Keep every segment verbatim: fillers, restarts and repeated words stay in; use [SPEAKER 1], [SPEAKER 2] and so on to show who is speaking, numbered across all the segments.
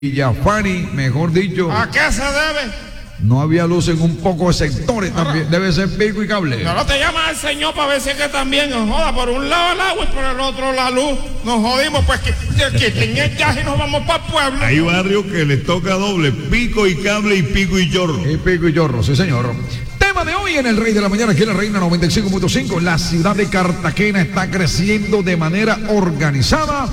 [SPEAKER 1] Villafari, mejor dicho.
[SPEAKER 2] ¿A qué se debe?
[SPEAKER 1] No había luz en un poco de sectores también. Debe ser pico y cable.
[SPEAKER 2] No, no te llama al señor para ver si es que también nos joda. Por un lado el agua y por el otro la luz. Nos jodimos, pues que, que, que tenía el viaje y nos vamos para el pueblo.
[SPEAKER 3] Hay barrios que les toca doble, pico y cable y pico y chorro.
[SPEAKER 1] Y pico y chorro, sí señor. Tema de hoy en el Rey de la Mañana, aquí en la Reina noventa y cinco punto cinco. La ciudad de Cartagena está creciendo de manera organizada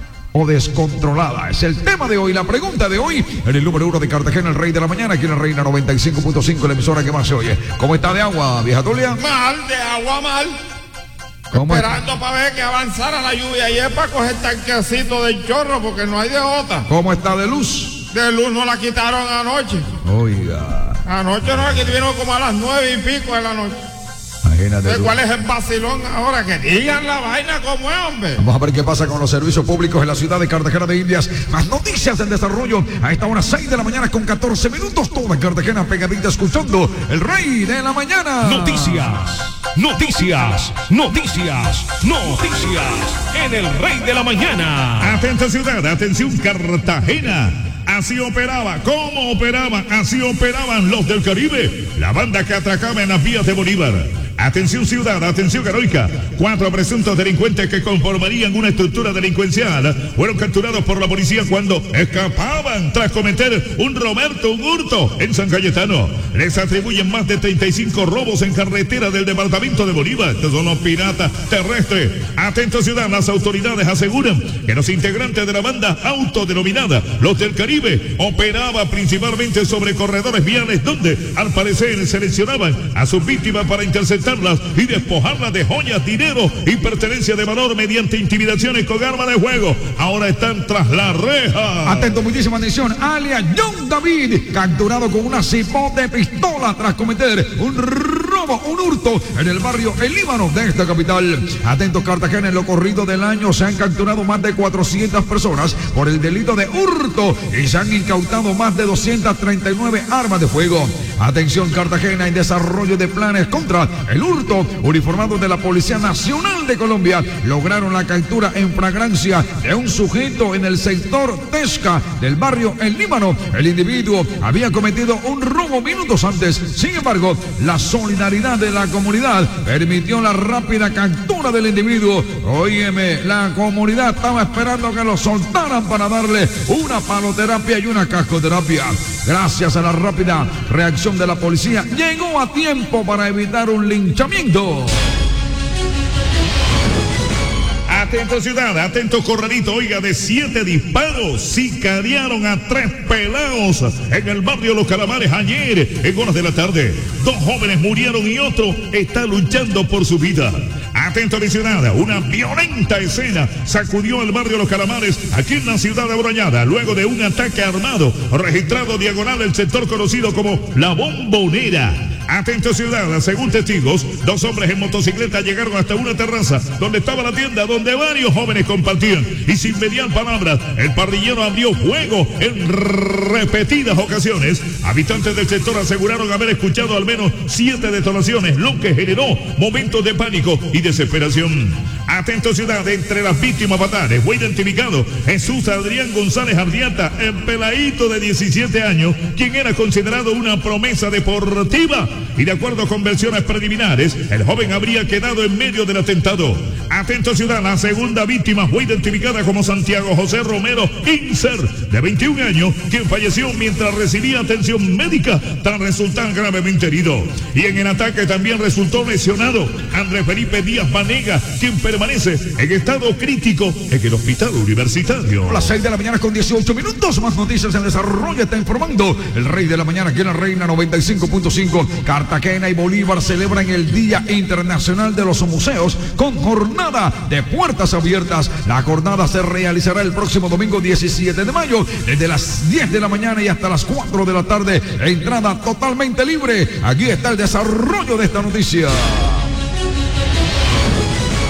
[SPEAKER 1] o descontrolada. Es el tema de hoy, la pregunta de hoy en el número uno de Cartagena, el Rey de la Mañana, aquí en la Reina noventa y cinco punto cinco, la emisora que más se oye. ¿Cómo está de agua, vieja Tulia?
[SPEAKER 2] Mal, de agua mal.
[SPEAKER 1] ¿Cómo
[SPEAKER 2] Esperando
[SPEAKER 1] está?
[SPEAKER 2] para ver que avanzara la lluvia y es para coger tanquecito del chorro porque no hay de otra.
[SPEAKER 1] ¿Cómo está de luz?
[SPEAKER 2] De luz no la quitaron anoche.
[SPEAKER 1] Oiga.
[SPEAKER 2] Anoche no la quitaron como a las nueve y pico de la noche.
[SPEAKER 1] Imagínate tú.
[SPEAKER 2] ¿Cuál es el vacilón ahora? Que digan la vaina como es, hombre.
[SPEAKER 1] Vamos a ver qué pasa con los servicios públicos en la ciudad de Cartagena de Indias. Más noticias en desarrollo a esta hora seis de la mañana con catorce minutos. Toda Cartagena pegadita escuchando el Rey de la Mañana.
[SPEAKER 4] Noticias, noticias, noticias, noticias en el Rey de la Mañana.
[SPEAKER 3] Atenta ciudad, atención Cartagena. Así operaba, ¿cómo operaba? Así operaban los del Caribe, la banda que atracaba en las vías de Bolívar. Atención ciudad, atención heroica. Cuatro presuntos delincuentes que conformarían una estructura delincuencial fueron capturados por la policía cuando escapaban tras cometer un Roberto, un hurto en San Cayetano. Les atribuyen más de treinta y cinco robos en carretera del departamento de Bolívar. Estos son los piratas terrestres. Atento ciudad, las autoridades aseguran que los integrantes de la banda autodenominada Los del Caribe operaba principalmente sobre corredores viales donde al parecer seleccionaban a sus víctimas para interceptar y despojarlas de joyas, dinero y pertenencia de valor mediante intimidaciones con arma de fuego. Ahora están tras la reja.
[SPEAKER 1] Atento, muchísima atención. Alias John David, capturado con una cipote de pistola tras cometer un robo, un hurto en el barrio El Líbano de esta capital. Atento, Cartagena, en lo corrido del año se han capturado más de cuatrocientas personas por el delito de hurto y se han incautado más de doscientas treinta y nueve armas de fuego. Atención, Cartagena, en desarrollo de planes contra el hurto. Uniformados de la Policía Nacional de Colombia lograron la captura en flagrancia de un sujeto en el sector Tesca del barrio El Líbano. El individuo había cometido un robo minutos antes. Sin embargo, la solidaridad de la comunidad permitió la rápida captura del individuo. Óyeme, la comunidad estaba esperando que lo soltaran para darle una paloterapia y una cascoterapia. Gracias a la rápida reacción de la policía, llegó a tiempo para evitar un linchamiento.
[SPEAKER 3] Atento ciudad, atento corralito, oiga, de siete disparos, sicariaron a tres pelados en el barrio Los Calamares ayer en horas de la tarde. Dos jóvenes murieron y otro está luchando por su vida. Atento mi ciudad, una violenta escena sacudió el barrio Los Calamares aquí en la ciudad de Oroñada luego de un ataque armado registrado diagonal del sector conocido como La Bombonera. Atento ciudad, según testigos, dos hombres en motocicleta llegaron hasta una terraza donde estaba la tienda donde varios jóvenes compartían y sin mediar palabras, el parrillero abrió fuego en repetidas ocasiones. Habitantes del sector aseguraron haber escuchado al menos siete detonaciones, lo que generó momentos de pánico y desesperación. Atento ciudad, entre las víctimas fatales fue identificado Jesús Adrián González Ardiata, el peladito de diecisiete años, quien era considerado una promesa deportiva. Y de acuerdo con versiones preliminares, el joven habría quedado en medio del atentado. Atento ciudad, la segunda víctima fue identificada como Santiago José Romero Inser, de veintiún años, quien falleció mientras recibía atención médica tras resultar gravemente herido. Y en el ataque también resultó lesionado Andrés Felipe Díaz Vanega, quien permanece en estado crítico en el hospital universitario.
[SPEAKER 1] A las seis de la mañana con dieciocho minutos, más noticias en desarrollo, está informando el Rey de la Mañana aquí en la Reina noventa y cinco punto cinco. Cartagena y Bolívar celebran el Día Internacional de los Museos con jornada de puertas abiertas. La jornada se realizará el próximo domingo diecisiete de mayo desde las diez de la mañana y hasta las cuatro de la tarde. Entrada totalmente libre. Aquí está el desarrollo de esta noticia.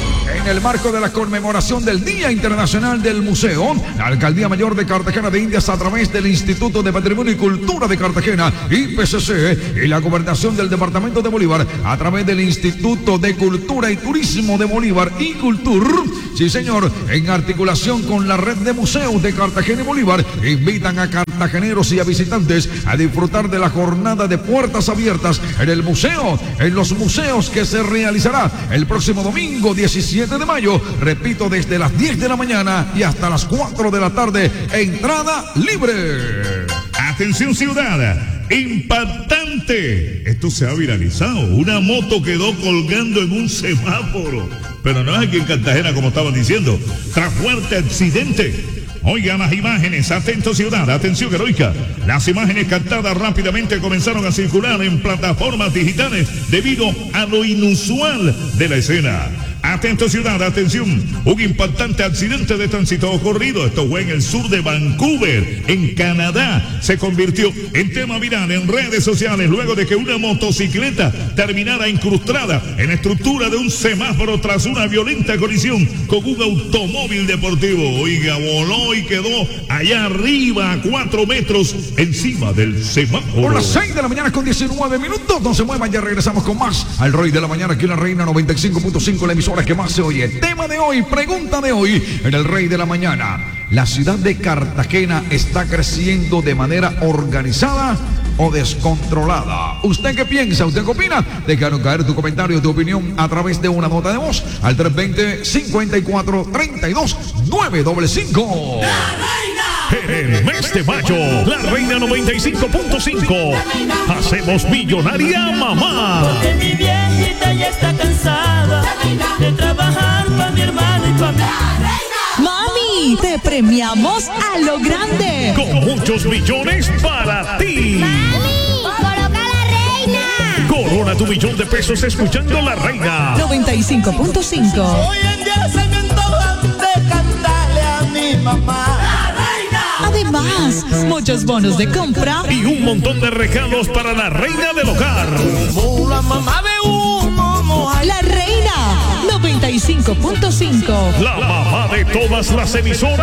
[SPEAKER 1] En el marco de la conmemoración del Día Internacional del Museo, la Alcaldía Mayor de Cartagena de Indias, a través del Instituto de Patrimonio y Cultura de Cartagena, I P C C, y la Gobernación del Departamento de Bolívar, a través del Instituto de Cultura y Turismo de Bolívar, y Cultur, sí señor, en articulación con la red de museos de Cartagena y Bolívar, invitan a cartageneros y a visitantes a disfrutar de la jornada de puertas abiertas en el museo, en los museos, que se realizará el próximo domingo diecisiete de mayo, repito, desde las diez de la mañana y hasta las cuatro de la tarde, entrada libre.
[SPEAKER 3] Atención ciudad, impactante, esto se ha viralizado, una moto quedó colgando en un semáforo, pero no es aquí en Cartagena como estaban diciendo, tras fuerte accidente. Oigan las imágenes, atento ciudad, atención heroica. Las imágenes captadas rápidamente comenzaron a circular en plataformas digitales debido a lo inusual de la escena. Atento ciudad, atención, un impactante accidente de tránsito ocurrido, esto fue en el sur de Vancouver, en Canadá, se convirtió en tema viral en redes sociales luego de que una motocicleta terminara incrustada en la estructura de un semáforo tras una violenta colisión con un automóvil deportivo. Oiga, voló y quedó allá arriba a cuatro metros encima del semáforo.
[SPEAKER 1] Por las seis de la mañana con diecinueve minutos, no se muevan, ya regresamos con más al Rey de la Mañana aquí en la Reina noventa y cinco punto cinco, la emisora que más se oye. Tema de hoy, pregunta de hoy en el Rey de la Mañana: ¿la ciudad de Cartagena está creciendo de manera organizada o descontrolada? ¿Usted qué piensa? ¿Usted qué opina? Déjanos caer tu comentario, tu opinión a través de una nota de voz al tres veinte, cincuenta y cuatro, treinta y dos, novecientos cincuenta y cinco.
[SPEAKER 4] En el mes de mayo, la Reina noventa y cinco punto cinco, hacemos millonaria mamá.
[SPEAKER 5] Porque mi viejita ya está cansada de trabajar para mi hermano y para mí.
[SPEAKER 6] Mami, te premiamos a lo grande,
[SPEAKER 4] con muchos millones para ti.
[SPEAKER 7] ¡Mami! ¡Coloca la reina!
[SPEAKER 4] Corona tu millón de pesos escuchando la Reina
[SPEAKER 6] noventa y cinco punto cinco.
[SPEAKER 5] Hoy en día se me antoja de cantarle a mi mamá.
[SPEAKER 6] Además, muchos bonos de compra
[SPEAKER 4] y un montón de regalos para la reina del hogar.
[SPEAKER 5] Como la mamá de uno.
[SPEAKER 6] La Reina noventa y cinco punto cinco.
[SPEAKER 4] La mamá de todas las emisoras.